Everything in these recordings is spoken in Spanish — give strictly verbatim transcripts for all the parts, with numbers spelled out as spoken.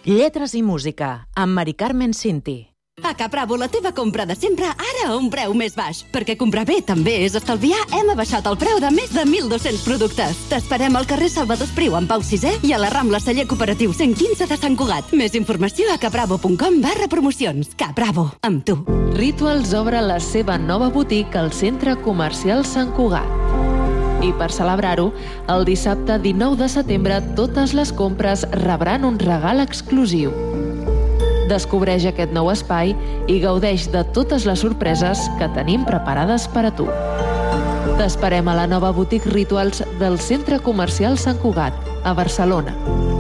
Lletres i música, amb Mari Carmen Cinti. A Capravo, la teva compra de sempre, ara a un preu més baix. Perquè comprar bé també és estalviar, hem abaixat el preu de més de mil dos-cents productes. T'esperem al carrer Salvador Espriu, en Pau sisè, i a la Rambla Celler Cooperatiu cent quinze de Sant Cugat. Més informació a capravo punt com barra promocions. Capravo, amb tu. Rituals obre la seva nova botiga al Centre Comercial Sant Cugat. I per celebrar-ho, el dissabte dinou de setembre totes les compres rebran un regal exclusiu. Descobreix aquest nou espai i gaudeix de totes les sorpreses que tenim preparades per a tu. T'esperem a la nova botiga Rituals del Centre Comercial Sant Cugat, a Barcelona.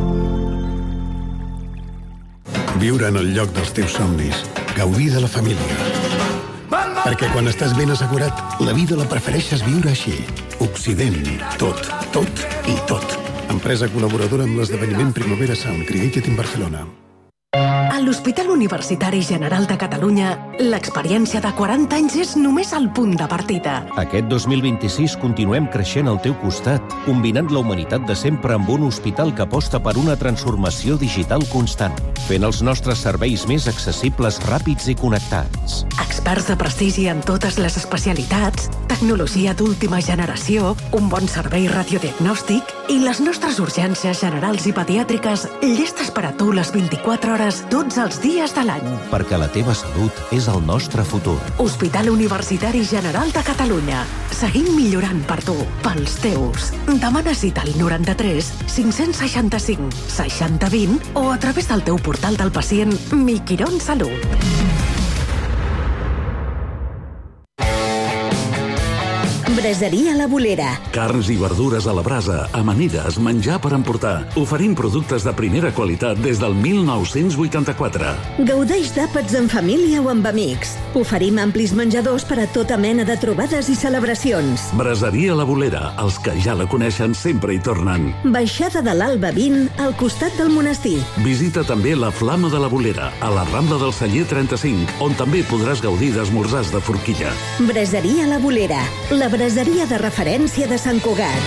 Viure en el lloc dels teus somnis. Gaudir de la família. Perquè quan estàs ben assegurat, la vida la prefereixes viure així. Occident. Tot, tot i tot. Empresa col·laboradora amb l'esdeveniment Primavera Sound Created in Barcelona. A l'Hospital Universitari General de Catalunya, l'experiència de quaranta anys és només el punt de partida. Aquest dos mil vint-i-sis continuem creixent al teu costat, combinant la humanitat de sempre amb un hospital que aposta per una transformació digital constant, fent els nostres serveis més accessibles, ràpids i connectats. Experts de prestigi en totes les especialitats, tecnologia d'última generació, un bon servei radiodiagnòstic i les nostres urgències generals i pediàtriques llestes per a tu les vint-i-quatre hores tots els dies de l'any. Perquè la teva salut és el nostre futur. Hospital Universitari General de Catalunya. Seguim millorant per tu, pels teus. Demana cita al noranta-tres cinc-cents seixanta-cinc seixanta vint o a través del teu portal del pacient Mi Quirón Salut. Braseria La Bolera. Carns i verdures a la brasa, amanides, menjar per emportar. Oferim productes de primera qualitat des del mil nou-cents vuitanta-quatre. Gaudeix d'àpats en família o amb amics. Oferim amplis menjadors per a tota mena de trobades i celebracions. Braseria La Bolera. Els que ja la coneixen sempre hi tornen. Baixada de l'Alba vint, al costat del monestir. Visita també la Flama de la Bolera, a la Rambla del Celler trenta-cinc, on també podràs gaudir d'esmorzars de forquilla. Braseria La Bolera. La braseria de referència de Sant Cugat.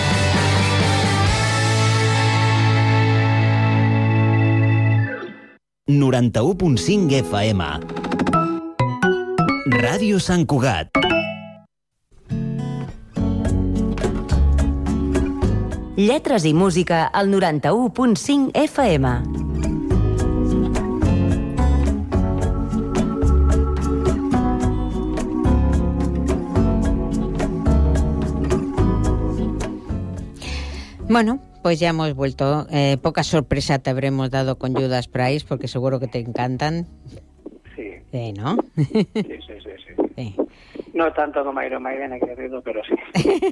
noranta-u punt cinc F M. Ràdio Sant Cugat. Lletres i música al noranta-u punt cinc F M. Bueno, pues ya hemos vuelto. Eh, poca sorpresa te habremos dado con Judas Priest, porque seguro que te encantan. Sí. Eh, ¿no? Sí, sí, sí, sí. Sí. No tanto como Iron Maiden, hay que decirlo, pero sí.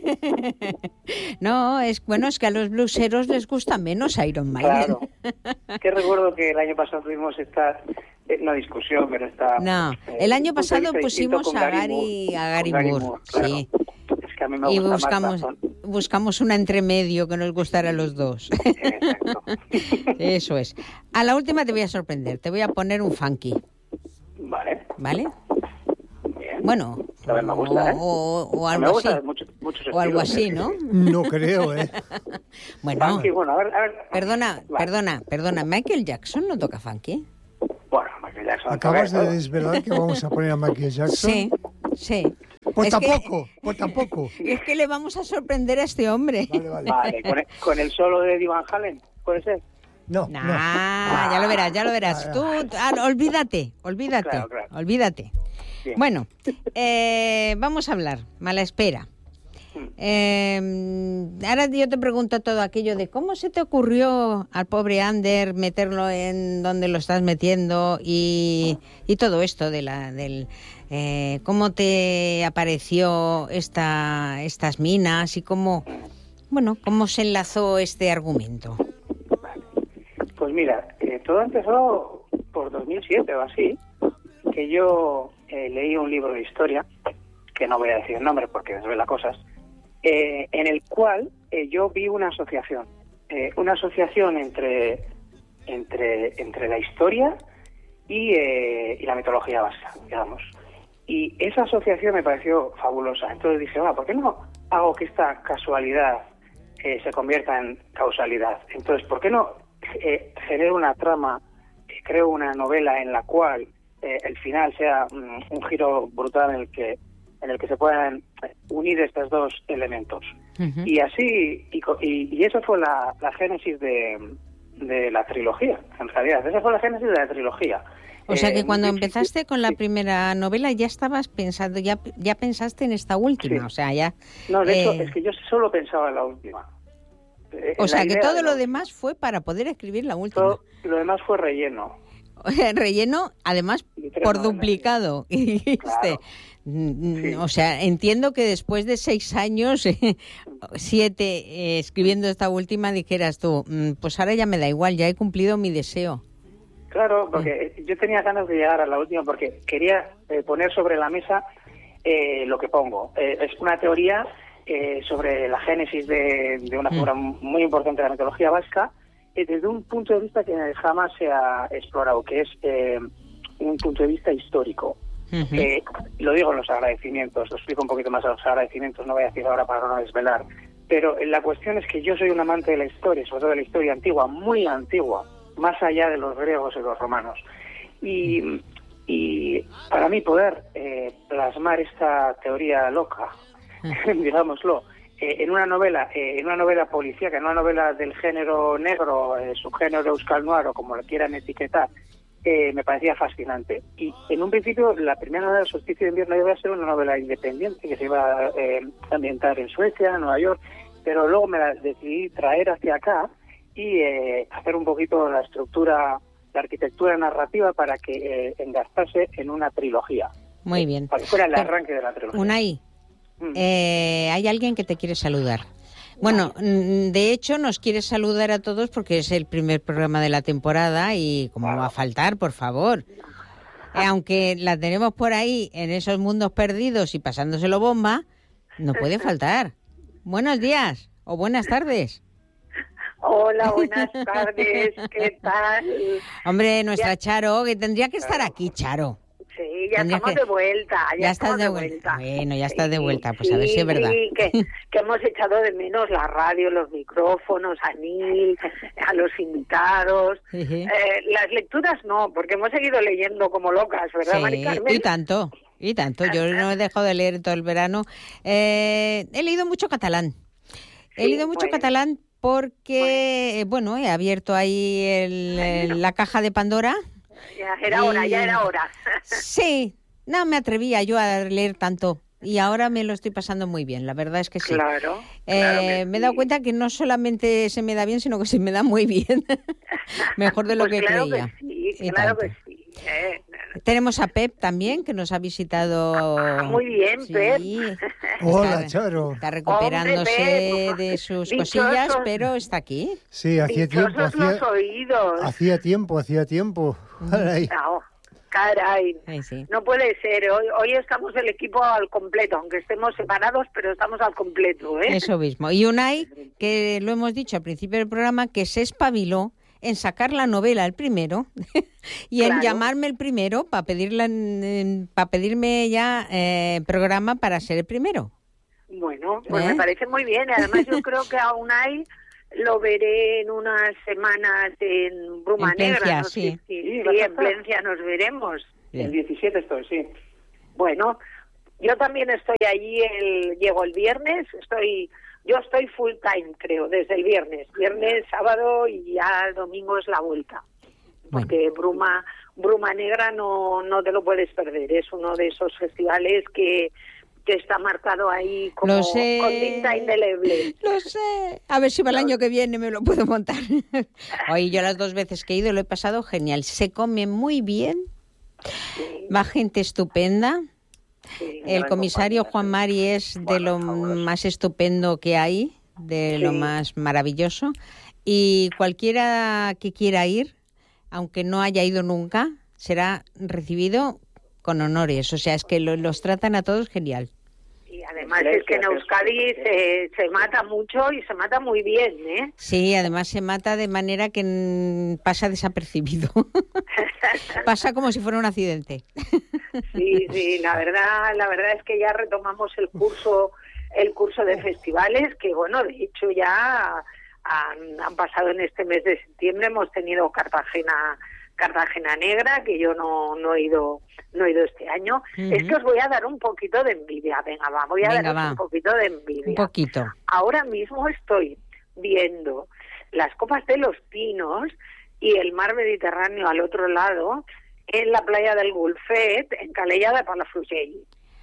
No, es bueno, es que a los blueseros les gusta menos Iron Maiden. Claro. Es que recuerdo que el año pasado tuvimos esta, eh, no discusión, pero esta... No, eh, el año pasado un pusimos a Gary, a Gary Moore, Moore claro. Sí. Es que a mí me y gusta buscamos, más buscamos una entremedio que nos gustara a los dos. Exacto. Eso es. A la última te voy a sorprender, te voy a poner un funky. Vale. ¿Vale? Bien. Bueno, a me gusta, ¿eh? o, o algo me gusta así. Muchos, muchos o algo así, estilos, ¿no? ¿eh? No creo, ¿eh? Bueno, funky, bueno, a ver, a ver. Perdona, Vale. perdona, perdona. ¿Michael Jackson no toca funky? Bueno, Michael Jackson. ¿Acabas de todo. desvelar que vamos a poner a Michael Jackson? Sí, sí. Pues es tampoco, que, pues tampoco. Es que le vamos a sorprender a este hombre. Vale, vale. Vale, con el, con el solo de Eddie Van Halen, ¿puede ser? No, nah, no. Ya lo verás, ya lo verás. Tú, ah, olvídate, olvídate, Claro, claro. olvídate. Bien. Bueno, eh, vamos a hablar, mala espera. Eh, ahora yo te pregunto todo aquello de cómo se te ocurrió al pobre Ander meterlo en donde lo estás metiendo y, y todo esto de la del eh, cómo te apareció esta estas minas y cómo bueno cómo se enlazó este argumento. Vale. Pues mira, eh, todo empezó por dos mil siete o así, que yo eh, leí un libro de historia, que no voy a decir el nombre porque desvela cosas, eh, en el cual eh, yo vi una asociación, eh, una asociación entre, entre, entre la historia y, eh, y la mitología vasca, digamos. Y esa asociación me pareció fabulosa. Entonces dije, va, ¿por qué no hago que esta casualidad eh, se convierta en causalidad? Entonces, ¿por qué no eh, genero una trama creo una novela en la cual eh, el final sea um, un giro brutal en el que en el que se puedan unir estos dos elementos. Uh-huh. Y así, y, y, y eso fue la, la génesis de, de la trilogía, en realidad. Esa fue la génesis de la trilogía. O sea que eh, cuando sí, empezaste sí, con la sí. primera novela ya estabas pensando, ya ya pensaste en esta última, Sí. o sea, ya... No, de eh... hecho, es que yo solo pensaba en la última. Eh, O sea, que todo de lo la... demás fue para poder escribir la última. Todo, lo demás fue relleno. Relleno, además, por novelas, duplicado. Sí. Claro. Sí. O sea, entiendo que después de seis años, siete, eh, escribiendo esta última, dijeras tú, pues ahora ya me da igual, ya he cumplido mi deseo. Claro, porque sí. yo tenía ganas de llegar a la última porque quería eh, poner sobre la mesa eh, lo que pongo. Eh, es una teoría eh, sobre la génesis de, de una figura mm. muy importante de la mitología vasca, eh, desde un punto de vista que jamás se ha explorado, que es eh, un punto de vista histórico. Uh-huh. Eh, lo digo en los agradecimientos, lo explico un poquito más a los agradecimientos, no voy a decir ahora para no desvelar, pero la cuestión es que yo soy un amante de la historia, sobre todo de la historia antigua, muy antigua, más allá de los griegos y los romanos. Y, y para mí poder eh, plasmar esta teoría loca, uh-huh. digámoslo, eh, en una novela, eh, en una novela policíaca, en una novela del género negro, eh, subgénero euskal noir o como lo quieran etiquetar, Eh, me parecía fascinante. Y en un principio, la primera novela, El solsticio de invierno, iba a ser una novela independiente que se iba a eh, ambientar en Suecia, en Nueva York, pero luego me la decidí traer hacia acá y eh, hacer un poquito la estructura, la arquitectura narrativa para que eh, engastase en una trilogía. Muy bien. Para que fuera el arranque de la trilogía. Unai, mm. eh, hay alguien que te quiere saludar. Bueno, de hecho nos quiere saludar a todos porque es el primer programa de la temporada y como va a faltar, por favor. Eh, aunque la tenemos por ahí en esos mundos perdidos y pasándoselo bomba, no puede faltar. Buenos días o buenas tardes. Hola, buenas tardes, ¿qué tal? Hombre, nuestra ya... Charo, que tendría que estar aquí, Charo. Sí, ya estamos que... de vuelta. Ya, ya estás de, de vuelta. vuelta. Bueno, ya estás sí, de vuelta, pues sí, a ver si es verdad. Sí, que, que hemos echado de menos la radio, los micrófonos, a Nil, a los invitados. Uh-huh. eh, las lecturas no, porque hemos seguido leyendo como locas, ¿verdad, sí, Mari Carmen? Y tanto, y tanto. Yo no he dejado de leer todo el verano. Eh, he leído mucho catalán. He sí, leído mucho bueno. catalán porque, bueno, he abierto ahí el, el, la caja de Pandora. Ya era hora, y... ya era hora. Sí, no me atrevía yo a leer tanto y ahora me lo estoy pasando muy bien, la verdad es que sí. Claro, eh, claro que me he sí. dado cuenta que no solamente se me da bien, sino que se me da muy bien. Mejor de lo pues que claro creía. Que sí, y claro tanto. que sí. Eh. Tenemos a Pep también, que nos ha visitado. Ah, muy bien, sí. Pep. Hola, está, Charo. Está recuperándose Hombre, de sus Dichosos. cosillas, pero está aquí. Sí, hacía Dichosos tiempo. Hacía, los oídos. hacía tiempo, hacía tiempo. Caray. No, caray. Sí, sí. No puede ser. Hoy, hoy estamos el equipo al completo, aunque estemos separados, pero estamos al completo, ¿eh? Eso mismo. Y Unai, que lo hemos dicho al principio del programa, que se espabiló en sacar la novela el primero y claro. en llamarme el primero para pedirle, para pedirme ya eh, programa para ser el primero. Bueno, pues ¿Eh? me parece muy bien. Además yo creo que a Unai lo veré en unas semanas en Bruma en Plencia, Negra. No sí. sé si, sí, sí en Plencia nos veremos. Bien. El diecisiete estoy, sí. Bueno, yo también estoy allí, el, llego el viernes, estoy... Yo estoy full time, creo, desde el viernes. Viernes, sábado y ya el domingo es la vuelta. Porque bueno. Bruma Bruma Negra no, no te lo puedes perder. Es uno de esos festivales que, que está marcado ahí como lo sé. con tinta indeleble. Lo sé. A ver si para el año que viene me lo puedo montar. Oye, yo las dos veces que he ido lo he pasado genial. Se come muy bien. Sí. Va gente estupenda. Sí, el comisario Juan Mari es de bueno, lo más estupendo que hay, de sí. lo más maravilloso. Y cualquiera que quiera ir, aunque no haya ido nunca, será recibido con honores. O sea, es que lo, los tratan a todos genial. Y además es que en Euskadi se, se mata mucho y se mata muy bien, ¿eh? Sí, además se mata de manera que pasa desapercibido. Pasa como si fuera un accidente. Sí, sí, la verdad, la verdad es que ya retomamos el curso, el curso de festivales, que bueno, de hecho ya han, han pasado en este mes de septiembre, hemos tenido Cartagena, Cartagena Negra, que yo no, no he ido no he ido este año. Uh-huh. Es que os voy a dar un poquito de envidia. Venga, va, voy a Venga, daros va. un poquito de envidia. Un poquito. Ahora mismo estoy viendo las copas de los Pinos y el mar Mediterráneo al otro lado, en la playa del Golfet, en Calella de Palafrugell.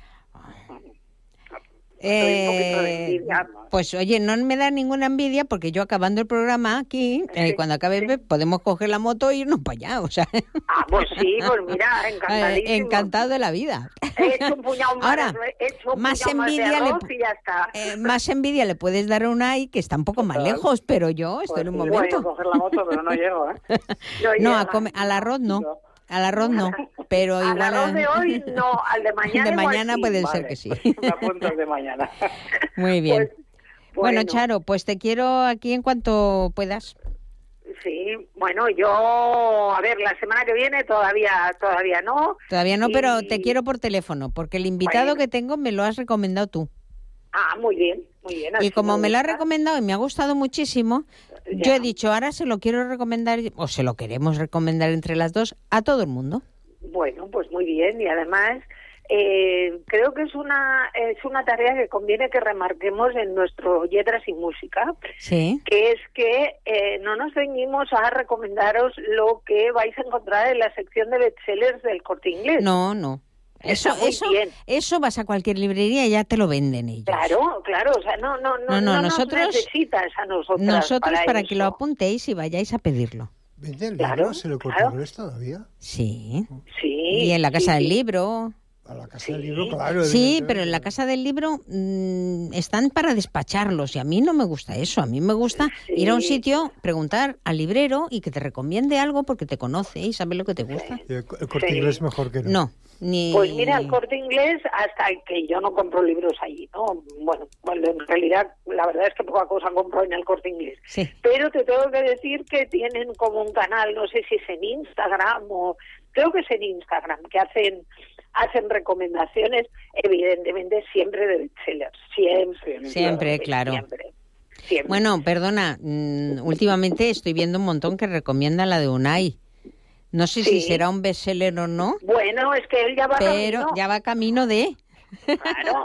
Eh, pues oye, no me da ninguna envidia porque yo acabando el programa aquí, eh, cuando acabe sí. podemos coger la moto e irnos para allá, o sea. Ah, pues sí, pues mira, encantadísimo. Eh, encantado de la vida. He hecho un puñado más, Ahora, he hecho un más puñado envidia más de le, arroz y ya está. Eh, más envidia le puedes dar a Unai, que está un poco más lejos, pero yo estoy pues en un sí, momento. Voy a coger la moto, pero no llego, ¿eh? No, no a come, al arroz no. no. Al arroz no, pero al igual... Al arroz de hoy no, al de mañana de mañana sí. puede Vale, ser que sí. Me apunto al de mañana. Muy bien. Pues, bueno, bueno, Charo, pues te quiero aquí en cuanto puedas. Sí, bueno, yo... A ver, la semana que viene todavía todavía no. Todavía no, y... pero te quiero por teléfono, porque el invitado bueno. que tengo me lo has recomendado tú. Ah, muy bien, muy bien. Y como me, me lo has recomendado y me ha gustado muchísimo... Ya. Yo he dicho, ahora se lo quiero recomendar, o se lo queremos recomendar entre las dos, a todo el mundo. Bueno, pues muy bien. Y además, eh, creo que es una es una tarea que conviene que remarquemos en nuestro Letras y Música, sí. que es que eh, no nos ceñimos a recomendaros lo que vais a encontrar en la sección de bestsellers del Corte Inglés. No, no. Eso, eso, bien. eso vas a cualquier librería y ya te lo venden ellos. Claro, claro, o sea, no, no, no, no, no, no nosotros, nos necesitas a nosotros. Nosotros para, para que lo apuntéis y vayáis a pedirlo. ¿Vende el claro, libro? ¿Se lo Corte Inglés claro. todavía? Sí. Sí. Y en la Casa sí, del sí. Libro. A la Casa sí. del Libro, claro. Sí, pero en la Casa del Libro mmm, están para despacharlos y a mí no me gusta eso. A mí me gusta sí. ir a un sitio, preguntar al librero y que te recomiende algo porque te conoce y sabe lo que te gusta. ¿Y el, el Corte sí. Inglés mejor que no? No. Ni... Pues mira, el Corte Inglés, hasta que yo no compro libros allí, ¿no? Bueno, bueno, en realidad la verdad es que poca cosa compro en el Corte Inglés. Sí. Pero te tengo que decir que tienen como un canal, no sé si es en Instagram o... Creo que es en Instagram, que hacen hacen recomendaciones, evidentemente siempre de bestsellers. Siempre. Siempre, claro. Siempre. Siempre. Bueno, perdona, mmm, últimamente estoy viendo un montón que recomiendan la de Unai. No sé sí. si será un bestseller o no. Bueno, es que él ya va pero camino. ya va camino de... Claro.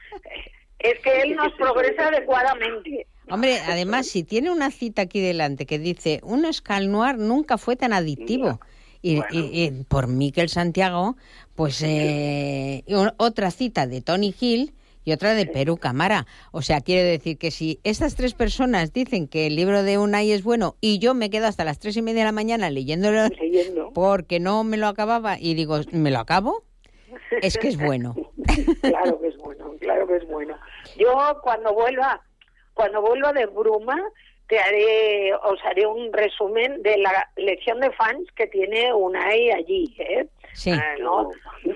Es que él nos progresa adecuadamente. Hombre, además, si tiene una cita aquí delante que dice, un Escal Noir nunca fue tan adictivo. Y, bueno. y, y por Miquel Santiago, pues eh, otra cita de Tony Hill y otra de Perú Camara. O sea, quiere decir que si estas tres personas dicen que el libro de Unai es bueno y yo me quedo hasta las tres y media de la mañana leyéndolo Leyendo. porque no me lo acababa y digo, ¿me lo acabo? Es que es bueno. Claro que es bueno, claro que es bueno. Yo cuando vuelva, cuando vuelva de Bruma, te haré, os haré un resumen de la lección de fans que tiene Unai allí, ¿eh? Sí. Ah, ¿no?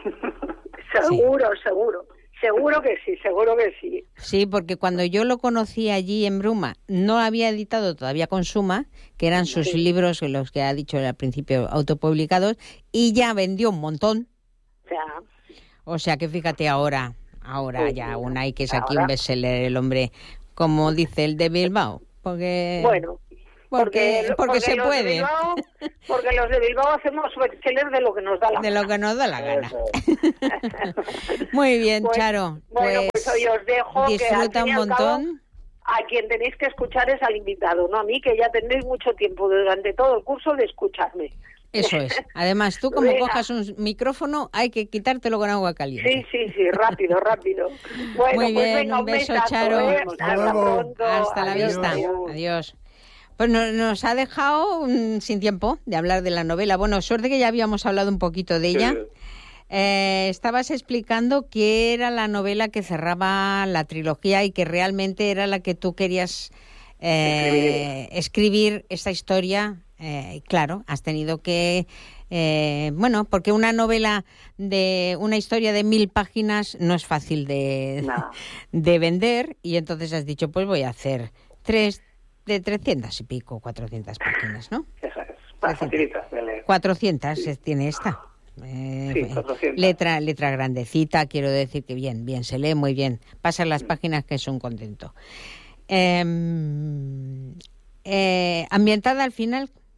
seguro, sí. seguro. Seguro que sí, seguro que sí. Sí, porque cuando yo lo conocí allí en Bruma, no había editado todavía con Suma, que eran sus sí. libros, los que ha dicho al principio, autopublicados, y ya vendió un montón. Ya. O sea que fíjate ahora, ahora sí, ya Unai, que es aquí ahora. un bestseller, el hombre, como dice el de Bilbao. Porque... Bueno, porque, porque, porque se puede. Bilbao, porque los de Bilbao hacemos bestseller de lo que nos da la de gana. De lo que nos da la gana. Muy bien, pues, Charo. Bueno, pues, pues hoy os dejo. Disfruta que un montón. Cabo, a quien tenéis que escuchar es al invitado, no a mí, que ya tendréis mucho tiempo durante todo el curso de escucharme. Eso es. Además, tú como Venga. cojas un micrófono, hay que quitártelo con agua caliente. Sí, sí, sí, rápido, rápido. Bueno, Muy bien, pues venga, un beso, besazo, Charo. ¿eh? Hasta, Hasta pronto. Hasta la Adiós. vista. Adiós. Adiós. Pues no, nos ha dejado mmm, sin tiempo de hablar de la novela. Bueno, suerte que ya habíamos hablado un poquito de ella. Sí. Eh, estabas explicando que era la novela que cerraba la trilogía y que realmente era la que tú querías eh, escribir esta historia. Eh, claro, has tenido que... Eh, bueno, porque una novela de una historia de mil páginas no es fácil de, no. de vender y entonces has dicho, pues voy a hacer tres de trescientas y pico, cuatrocientas páginas, ¿no? Esa es, más facilita de leer. cuatrocientas sí. tiene esta. Eh, sí, cuatrocientas. Letra, letra grandecita, quiero decir que bien, bien, se lee muy bien. Pasan las páginas que es un contento. Eh, eh, ambientada al final,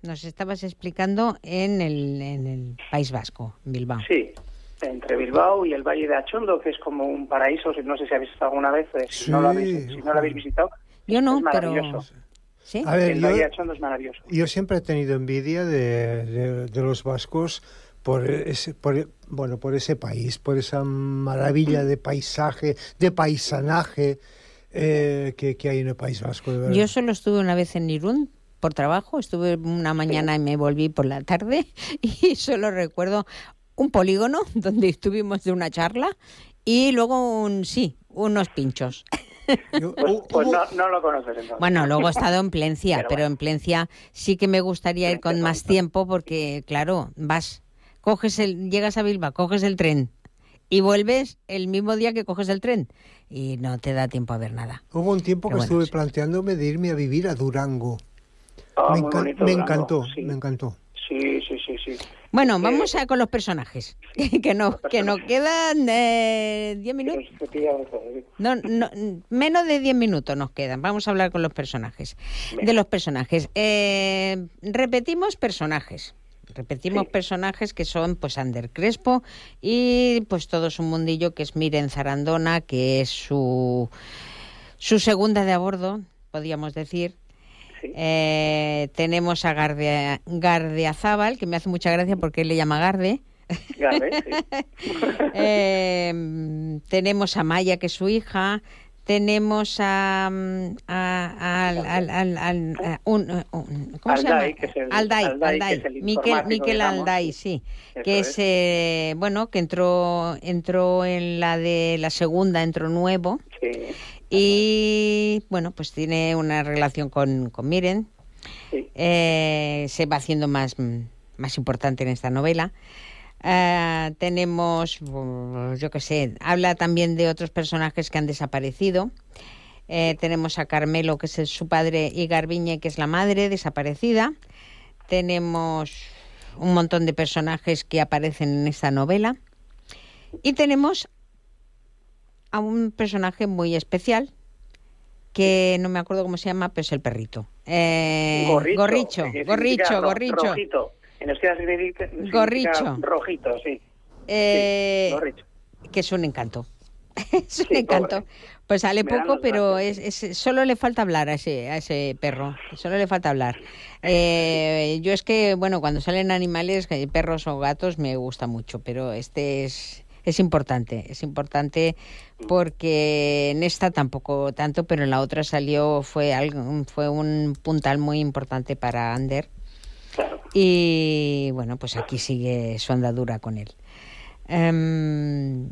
nos estabas explicando en el, en el País Vasco, en Bilbao. Sí, entre Bilbao y el Valle de Achondo, que es como un paraíso, no sé si habéis estado alguna vez, eh, si, sí, no lo habéis, si no lo habéis visitado. Yo no, es maravilloso. pero... ¿Sí? A ver, el yo, Valle de Achondo es maravilloso. Yo siempre he tenido envidia de, de, de los vascos por ese, por, bueno, por ese país, por esa maravilla de paisaje, de paisanaje eh, que, que hay en el País Vasco. De verdad. Yo solo estuve una vez en Irún por trabajo, estuve una mañana y me volví por la tarde y solo recuerdo un polígono donde estuvimos de una charla y luego un sí, unos pinchos. Yo, pues pues no, no lo conoces entonces. Bueno, luego he estado en Plencia, pero, pero bueno. en Plencia sí que me gustaría ir con más tiempo porque, claro, vas, coges el, llegas a Bilbao, coges el tren y vuelves el mismo día que coges el tren y no te da tiempo a ver nada. Hubo un tiempo pero que bueno, estuve sí. planteándome de irme a vivir a Durango. Oh, me, muy encan- bonito, me Durango, encantó, sí. me encantó. Sí, sí, sí, sí. Bueno, Eh, vamos a con los personajes, que no, que nos quedan eh, diez minutos. Te pilla de todo, ¿eh? No, no, menos de diez minutos nos quedan. Vamos a hablar con los personajes. Venga. De los personajes. Eh, repetimos personajes. Repetimos Sí. personajes que son pues Ander Crespo y pues todo su mundillo, que es Miren Zarandona, que es su, su segunda de a bordo, podríamos decir. Sí. Eh, tenemos a Garde, Gardeazábal, que me hace mucha gracia porque él le llama Garde. Garde, sí. eh, tenemos a Maya, que es su hija. Tenemos a, a, al, al, al, al, a un, un, ¿cómo se Alday, llama? que es el- Alday, Alday, que Alday. es el Miquel, informático, Miquel digamos. Alday, sí, Eso que es, es. eh, bueno, que entró entró en la de la segunda, entró nuevo. Sí. Y bueno, pues tiene una relación con, con Miren. Sí. Eh, se va haciendo más, más importante en esta novela. Uh, tenemos, uh, yo qué sé, habla también de otros personajes que han desaparecido. Eh, tenemos a Carmelo, que es el, su padre, y Garbiñe, que es la madre, desaparecida. Tenemos un montón de personajes que aparecen en esta novela. Y tenemos a un personaje muy especial, que no me acuerdo cómo se llama, pero es el perrito. Eh, Gorricho, Gorricho, que Gorricho, significa ro- Gorricho. Rojito. En euskera significa, significa Gorricho. rojito, sí. Eh, Sí, Gorricho. que es un encanto. es un Sí, encanto. pobre. Pues sale Me dan poco, los pero gatos. es, es- solo le falta hablar a ese, a ese perro. Solo le falta hablar. Eh, yo es que, bueno, cuando salen animales, eh, perros o gatos, me gusta mucho, pero este es, es importante. Es importante porque en esta tampoco tanto, pero en la otra salió, fue, algo, fue un puntal muy importante para Ander. Claro. Y bueno, pues aquí sigue su andadura con él. Um,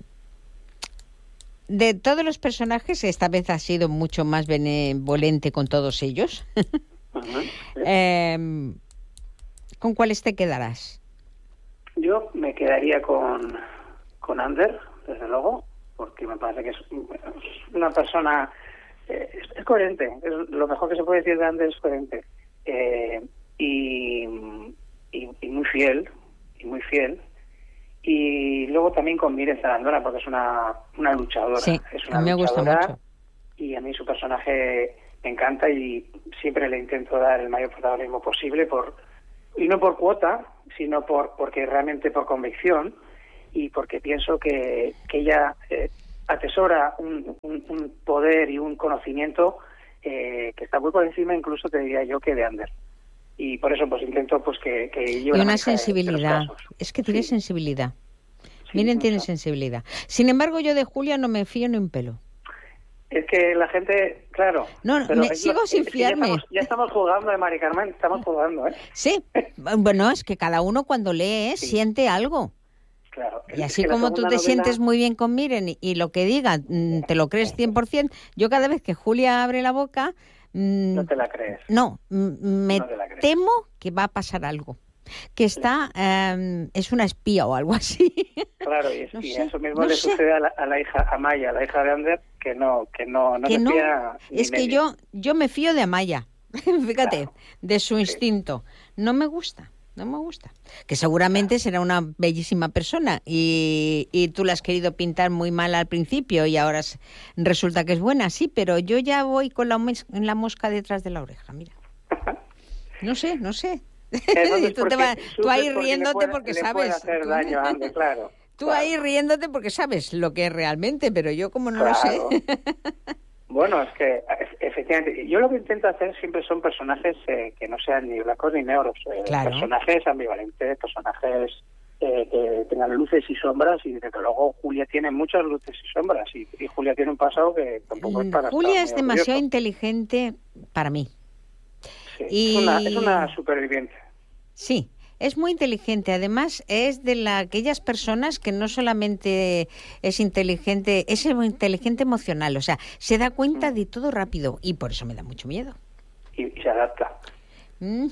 de todos los personajes, esta vez ha sido mucho más benevolente con todos ellos. Ajá. um, ¿Con cuáles te quedarás? Yo me quedaría con, con Ander, desde luego, porque me parece que es una persona... Eh, es, es coherente. Es, lo mejor que se puede decir de Ander es coherente. Eh, y, y, y muy fiel, y muy fiel. Y luego también con Miren Zarandona, porque es una, una luchadora. Sí, es una a mí me gusta luchadora, mucho. Y a mí su personaje me encanta y siempre le intento dar el mayor protagonismo posible, por y no por cuota, sino por porque realmente por convicción y porque pienso que, que ella eh, atesora un, un, un poder y un conocimiento eh, que está muy por encima, incluso te diría yo, que de Ander. Y por eso pues intento pues que, que lleve Y la una maneja de- de los sensibilidad. casos. Es que tiene Sí. sensibilidad. Sí, Miren, tiene mucho. sensibilidad. Sin embargo, yo de Julia no me fío ni un pelo. Es que la gente, claro... No, no, pero me- es sigo lo- sin es que ya fiarme. estamos, ya estamos jugando, eh, Mari Carmen, estamos jugando, ¿eh? Sí, bueno, es que cada uno cuando lee Sí. siente algo. Claro. Y Es así que la como tú segunda te novela- sientes muy bien con Miren y, y lo que diga mm, te lo crees cien por ciento, yo cada vez que Julia abre la boca, mm, No te la crees. no, mm, me No te la crees. temo que va a pasar algo. Que está, em, es una espía o algo así. Claro, y, es- No y sé, eso mismo no le sé. sucede a la, a la hija, a Maya, la hija de Ander, que no, que no, no que se no, fía ni es que medio. yo, yo me fío de Amaya, fíjate, Claro. de su instinto. No me gusta, no me gusta. Que seguramente será una bellísima persona y, y tú la has querido pintar muy mal al principio y ahora s- resulta que es buena, sí, pero yo ya voy con la, mes- la mosca detrás de la oreja, mira. No sé, no sé. Entonces, tú, te vas, tú ahí riéndote porque, porque sabes. Le puede hacer daño a Ander, claro. Tú claro. ahí riéndote porque sabes lo que es realmente, pero yo como no claro. lo sé. Bueno, es que efectivamente, yo lo que intento hacer siempre son personajes eh, que no sean ni blancos ni negros. Eh, claro. Personajes ambivalentes, personajes eh, que tengan luces y sombras, y desde luego Julia tiene muchas luces y sombras, y, y Julia tiene un pasado que tampoco es para Julia estar es muy demasiado orgulloso. inteligente para mí. Sí, y... es, una, es una superviviente. Sí, es muy inteligente. Además, es de la, aquellas personas que no solamente es inteligente, es muy inteligente emocional. O sea, se da cuenta de todo rápido y por eso me da mucho miedo. Y, y se adapta. Mm.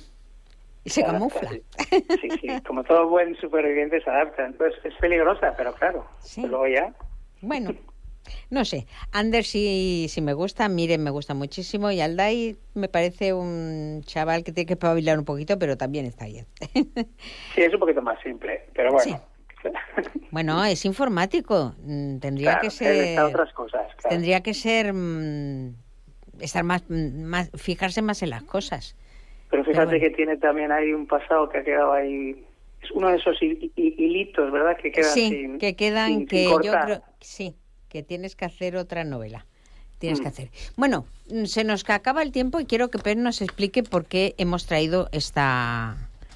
Y se, se camufla. Adapta, sí. sí, sí. Como todo buen superviviente se adapta. Entonces es peligrosa, pero claro. Sí. Luego ya... Bueno... No sé, Ander sí, sí me gusta, Miren me gusta muchísimo y Aldai me parece un chaval que tiene que espabilar un poquito, pero también está bien. Sí, es un poquito más simple, pero bueno. Sí. Bueno, es informático, tendría claro, que ser... otras cosas. Claro. Tendría que ser... Mmm, estar más, más... fijarse más en las cosas. Pero fíjate pero bueno. que tiene también ahí un pasado que ha quedado ahí... Es uno de esos hilitos, ¿verdad? Que quedan sí, sin que quedan, sin, que sin yo creo... Sí. que tienes que hacer otra novela. Tienes mm. que hacer. Bueno, se nos acaba el tiempo y quiero que Pep nos explique por qué hemos traído esta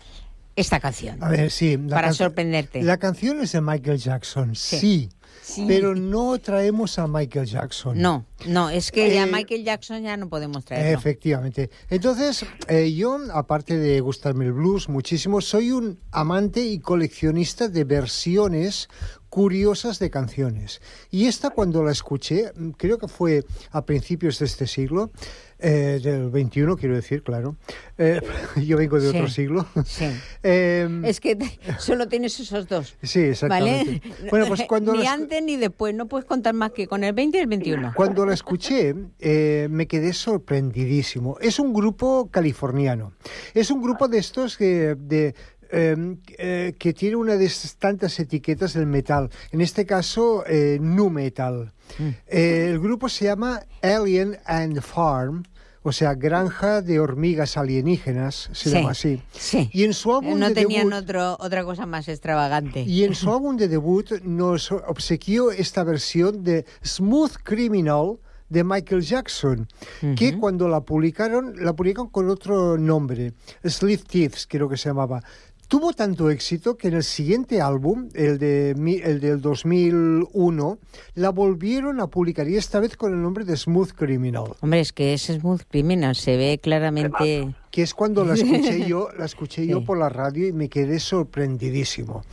esta canción. A ver, sí. Para can... sorprenderte. La canción es de Michael Jackson, sí. sí. Sí. Pero no traemos a Michael Jackson. No, no, es que eh, ya Michael Jackson ya no podemos traerlo. Efectivamente. Entonces, eh, yo, aparte de gustarme el blues muchísimo, soy un amante y coleccionista de versiones curiosas de canciones. Y esta, cuando la escuché, creo que fue a principios de este siglo, eh, del veintiuno, quiero decir, claro. Eh, yo vengo de sí, otro siglo. Sí. eh, es que te, solo tienes esos dos. Sí, exactamente. ¿Vale? Bueno, pues cuando ni la, antes ni después, no puedes contar más que con el veinte y el veintiuno. Cuando la escuché, eh, me quedé sorprendidísimo. Es un grupo californiano. Es un grupo de estos que... De, Eh, eh, que tiene una de estas tantas etiquetas del metal, en este caso eh, nu metal. Mm. Eh, el grupo se llama Alien and Farm, o sea, granja de hormigas alienígenas, se sí, llama así. Sí. Y en su álbum no de tenían debut, otro, otra cosa más extravagante. Y en su álbum de debut nos obsequió esta versión de Smooth Criminal de Michael Jackson, uh-huh. que cuando la publicaron, la publicaron con otro nombre, Sleeve Thieves, creo que se llamaba. Tuvo tanto éxito que en el siguiente álbum, el, de, el del dos mil uno, la volvieron a publicar, y esta vez con el nombre de Smooth Criminal. Hombre, es que es Smooth Criminal, se ve claramente... Que es cuando la escuché yo, la escuché yo sí. por la radio y me quedé sorprendidísimo.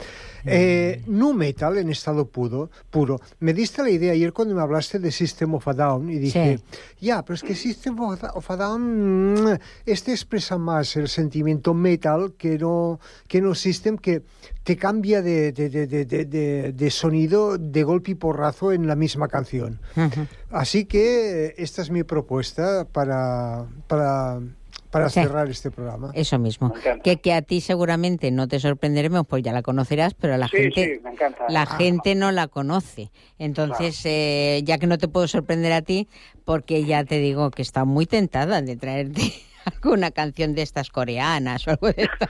Eh, nu metal en estado puro, puro. Me diste la idea ayer cuando me hablaste de System of a Down y dije, sí. ya, pero es que System of a Down este expresa más el sentimiento metal que no, que no System, que te cambia de, de, de, de, de, de sonido de golpe y porrazo en la misma canción. Uh-huh. Así que esta es mi propuesta para... para Para sí. cerrar este programa. Eso mismo. Que, que a ti seguramente no te sorprenderemos, pues ya la conocerás, pero a la sí, gente sí, me encanta. la ah, gente no la conoce. Entonces, claro. eh, ya que no te puedo sorprender a ti, porque ya te digo que está muy tentada de traerte alguna canción de estas coreanas o algo de esto.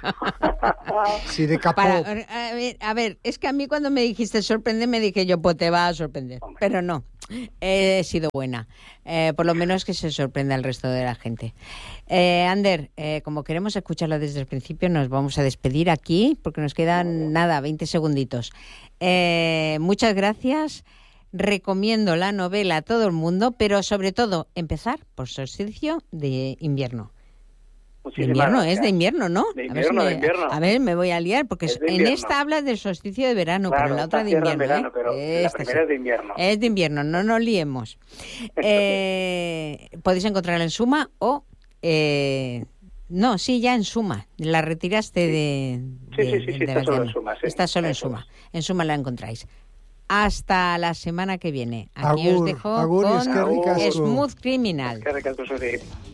Sí, de K-pop. Para, a, ver, a ver, es que a mí cuando me dijiste sorprende, me dije yo, pues te va a sorprender. Hombre. Pero no, he sido buena. Eh, por lo menos que se sorprenda al resto de la gente. Eh, Ander, eh, como queremos escucharlo desde el principio, nos vamos a despedir aquí, porque nos quedan, nada, veinte segunditos. Eh, muchas gracias. Recomiendo la novela a todo el mundo, pero sobre todo empezar por Solsticio de Invierno. De invierno, gracias. Es de invierno, ¿no? De invierno, a ver si me, de invierno. A ver, me voy a liar, porque en esta habla del solsticio de verano, claro, pero en la otra de invierno. Verano, ¿eh? pero la primera sí. es de invierno. Es de invierno, no nos liemos. eh, podéis encontrarla en Suma o... Eh, no, sí, ya en Suma. La retiraste sí. de... Sí, de, sí, sí, de, sí de está solo en Suma. Sí. Está solo en Suma. En Suma la encontráis. Hasta la semana que viene. Aquí agur, os dejo agur, con Smooth Criminal. Es que